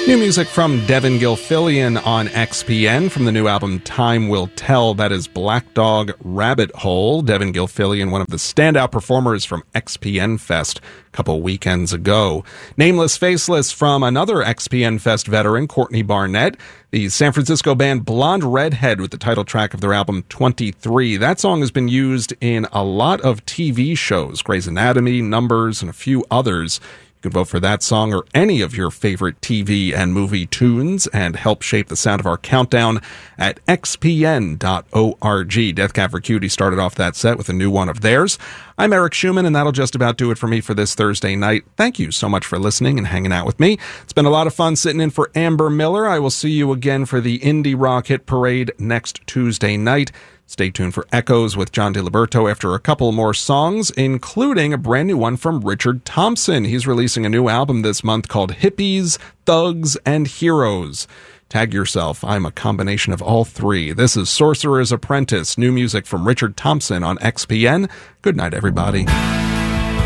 New music from Devin Gilfillian on XPN from the new album Time Will Tell. That is Black Dog Rabbit Hole. Devin Gilfillian, one of the standout performers from XPN Fest a couple weekends ago. Nameless Faceless from another XPN Fest veteran, Courtney Barnett. The San Francisco band Blonde Redhead with the title track of their album 23. That song has been used in a lot of TV shows, Grey's Anatomy, Numbers, and a few others. You can vote for that song or any of your favorite TV and movie tunes and help shape the sound of our countdown at xpn.org. Death Cab for Cutie started off that set with a new one of theirs. I'm Eric Schumann, and that'll just about do it for me for this Thursday night. Thank you so much for listening and hanging out with me. It's been a lot of fun sitting in for Amber Miller. I will see you again for the Indie Rock Hit Parade next Tuesday night. Stay tuned for Echoes with John DiLiberto after a couple more songs, including a brand new one from Richard Thompson. He's releasing a new album this month called Hippies, Thugs, and Heroes. Tag yourself. I'm a combination of all three. This is Sorcerer's Apprentice, new music from Richard Thompson on XPN. Good night, everybody.